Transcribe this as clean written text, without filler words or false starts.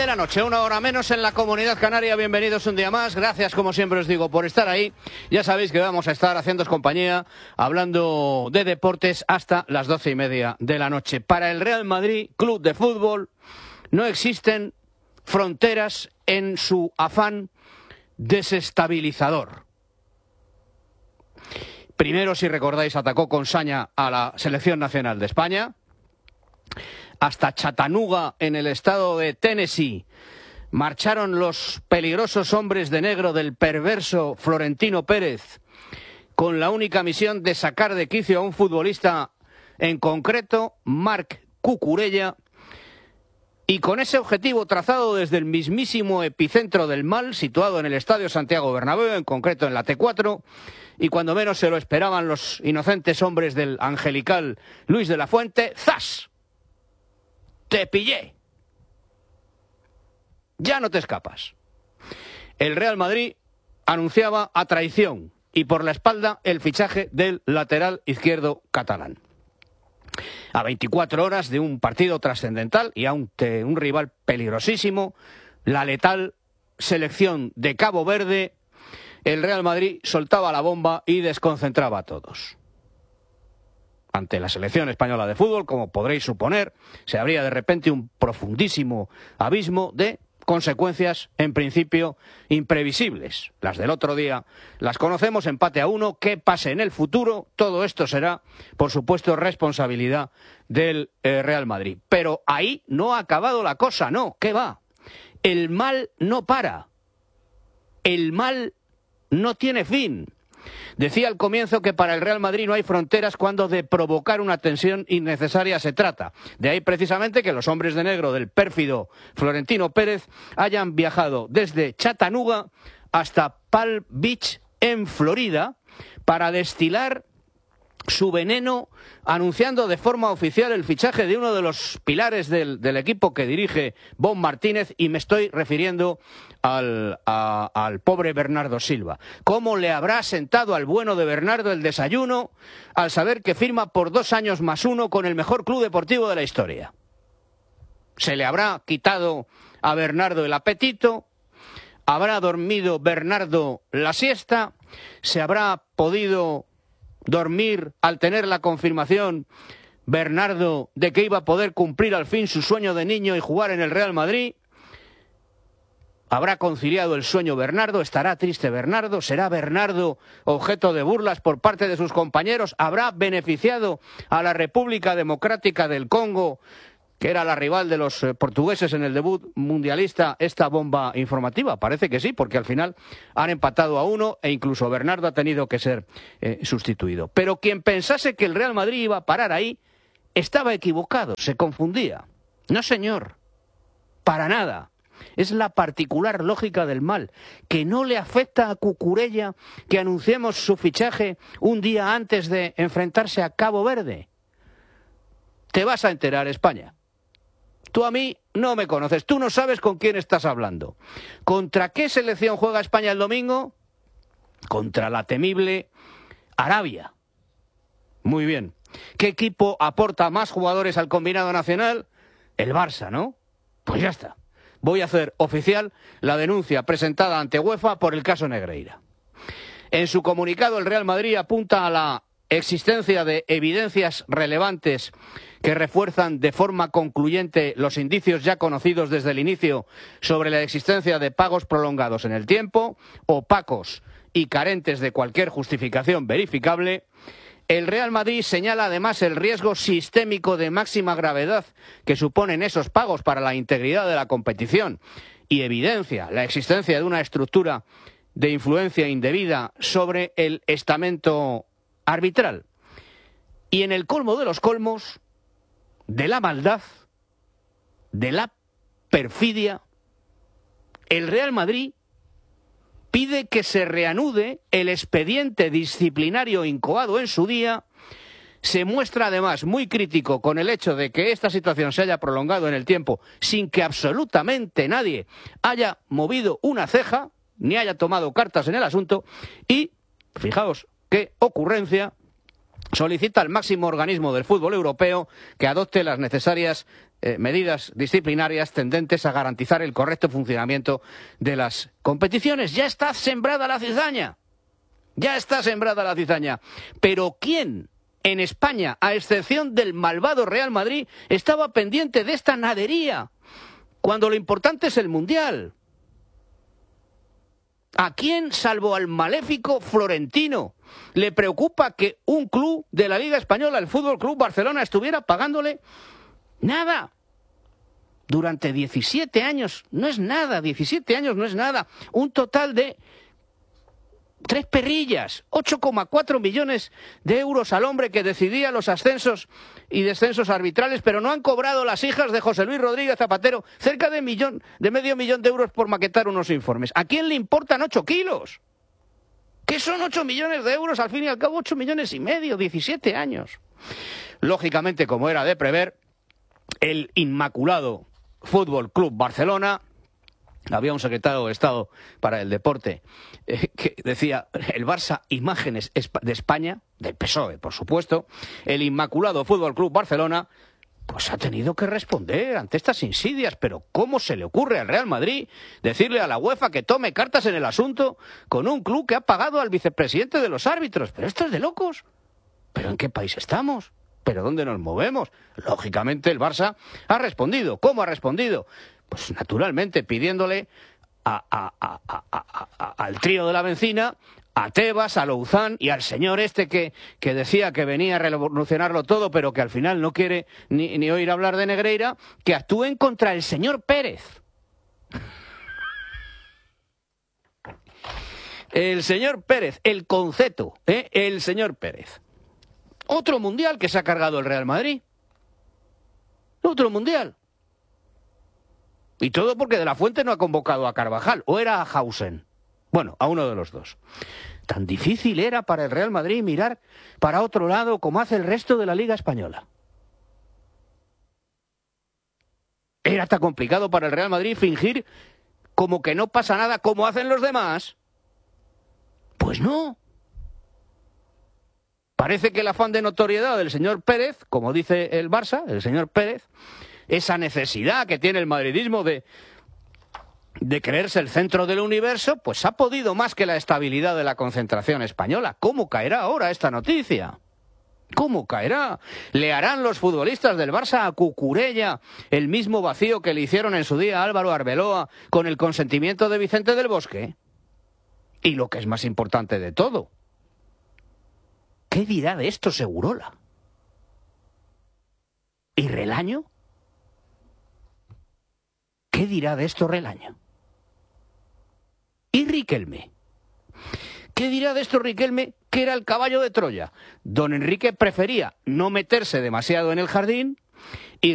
la noche, 1 hora menos en la Comunidad Canaria. Bienvenidos un día más. Gracias, como siempre os digo, por estar ahí. Ya sabéis que vamos a estar haciéndoos compañía, hablando de deportes hasta las 12:30 de la noche. Para el Real Madrid, club de fútbol, no existen fronteras en su afán desestabilizador. Primero, si recordáis, atacó con saña a la selección nacional de España. Hasta Chattanooga, en el estado de Tennessee, marcharon los peligrosos hombres de negro del perverso Florentino Pérez, con la única misión de sacar de quicio a un futbolista en concreto, Marc Cucurella, y con ese objetivo trazado desde el mismísimo epicentro del mal, situado en el Estadio Santiago Bernabéu, en concreto en la T4, y cuando menos se lo esperaban los inocentes hombres del angelical Luis de la Fuente, ¡zas! ¡Te pillé! Ya no te escapas. El Real Madrid anunciaba a traición y por la espalda el fichaje del lateral izquierdo catalán. A 24 horas de un partido trascendental y ante un rival peligrosísimo, la letal selección de Cabo Verde, el Real Madrid soltaba la bomba y desconcentraba a todos. Ante la selección española de fútbol, como podréis suponer, se abría de repente un profundísimo abismo de consecuencias, en principio, imprevisibles. Las del otro día las conocemos, empate a 1, ¿qué pase en el futuro? Todo esto será, por supuesto, responsabilidad del Real Madrid. Pero ahí no ha acabado la cosa, no, ¿qué va? El mal no para. El mal no tiene fin. Decía al comienzo que para el Real Madrid no hay fronteras cuando de provocar una tensión innecesaria se trata. De ahí precisamente que los hombres de negro del pérfido Florentino Pérez hayan viajado desde Chattanooga hasta Palm Beach en Florida para destilar su veneno, anunciando de forma oficial el fichaje de uno de los pilares del equipo que dirige Bob Martínez, y me estoy refiriendo al pobre Bernardo Silva. ¿Cómo le habrá sentado al bueno de Bernardo el desayuno al saber que firma por 2 años más 1 con el mejor club deportivo de la historia? ¿Se le habrá quitado a Bernardo el apetito? ¿Habrá dormido Bernardo la siesta? ¿Se habrá podido dormir al tener la confirmación Bernardo de que iba a poder cumplir al fin su sueño de niño y jugar en el Real Madrid? ¿Habrá conciliado el sueño Bernardo? ¿Estará triste Bernardo? ¿Será Bernardo objeto de burlas por parte de sus compañeros? ¿Habrá beneficiado a la República Democrática del Congo, que era la rival de los portugueses en el debut mundialista, esta bomba informativa? Parece que sí, porque al final han empatado a 1 e incluso Bernardo ha tenido que ser sustituido. Pero quien pensase que el Real Madrid iba a parar ahí estaba equivocado, se confundía. No, señor, para nada. Es la particular lógica del mal, que no le afecta a Cucurella que anunciemos su fichaje un día antes de enfrentarse a Cabo Verde. Te vas a enterar, España. Tú a mí no me conoces, tú no sabes con quién estás hablando. ¿Contra qué selección juega España el domingo? Contra la temible Arabia. Muy bien. ¿Qué equipo aporta más jugadores al combinado nacional? El Barça, ¿no? Pues ya está. Voy a hacer oficial la denuncia presentada ante UEFA por el caso Negreira. En su comunicado, el Real Madrid apunta a la existencia de evidencias relevantes que refuerzan de forma concluyente los indicios ya conocidos desde el inicio sobre la existencia de pagos prolongados en el tiempo, opacos y carentes de cualquier justificación verificable. El Real Madrid señala además el riesgo sistémico de máxima gravedad que suponen esos pagos para la integridad de la competición y evidencia la existencia de una estructura de influencia indebida sobre el estamento arbitral. Y en el colmo de los colmos, de la maldad, de la perfidia, el Real Madrid pide que se reanude el expediente disciplinario incoado en su día. Se muestra además muy crítico con el hecho de que esta situación se haya prolongado en el tiempo sin que absolutamente nadie haya movido una ceja ni haya tomado cartas en el asunto. Y, fijaos qué ocurrencia, solicita al máximo organismo del fútbol europeo que adopte las necesarias medidas disciplinarias tendentes a garantizar el correcto funcionamiento de las competiciones. Ya está sembrada la cizaña. Ya está sembrada la cizaña. Pero ¿quién en España, a excepción del malvado Real Madrid, estaba pendiente de esta nadería cuando lo importante es el Mundial? ¿A quién, salvo al maléfico Florentino, le preocupa que un club de la Liga Española, el Fútbol Club Barcelona, estuviera pagándole nada? Durante 17 años, no es nada, 17 años no es nada. Un total de 3 perrillas, 8,4 millones de euros al hombre que decidía los ascensos y descensos arbitrales, pero no han cobrado las hijas de José Luis Rodríguez Zapatero cerca de medio millón de euros por maquetar unos informes. ¿A quién le importan 8 kilos? ¿Qué son 8 millones de euros? Al fin y al cabo, 8 millones y medio, 17 años. Lógicamente, como era de prever, el inmaculado Fútbol Club Barcelona. Había un secretario de Estado para el deporte que decía: el Barça, imágenes de España, del PSOE, por supuesto. El inmaculado Fútbol Club Barcelona pues ha tenido que responder ante estas insidias. Pero ¿cómo se le ocurre al Real Madrid decirle a la UEFA que tome cartas en el asunto con un club que ha pagado al vicepresidente de los árbitros? Pero esto es de locos. ¿Pero en qué país estamos? ¿Pero dónde nos movemos? Lógicamente el Barça ha respondido. ¿Cómo ha respondido? Pues naturalmente pidiéndole al trío de la Bencina, a Tebas, a Louzán y al señor este que decía que venía a revolucionarlo todo, pero que al final no quiere ni oír hablar de Negreira, que actúen contra el señor Pérez. El señor Pérez, el concepto, el señor Pérez. Otro mundial que se ha cargado el Real Madrid. Otro mundial. Y todo porque De la Fuente no ha convocado a Carvajal, o era a Hausen. Bueno, a uno de los dos. Tan difícil era para el Real Madrid mirar para otro lado como hace el resto de la Liga Española. Era tan complicado para el Real Madrid fingir como que no pasa nada como hacen los demás. Pues no. Parece que el afán de notoriedad del señor Pérez, como dice el Barça, el señor Pérez, esa necesidad que tiene el madridismo de creerse el centro del universo, pues ha podido más que la estabilidad de la concentración española. ¿Cómo caerá ahora esta noticia? ¿Cómo caerá? ¿Le harán los futbolistas del Barça a Cucurella el mismo vacío que le hicieron en su día a Álvaro Arbeloa con el consentimiento de Vicente del Bosque? Y lo que es más importante de todo, ¿qué dirá de esto Segurola? ¿Y Relaño? ¿Qué dirá de esto Relaño? ¿Y Riquelme? ¿Qué dirá de esto Riquelme, que era el caballo de Troya? Don Enrique prefería no meterse demasiado en el jardín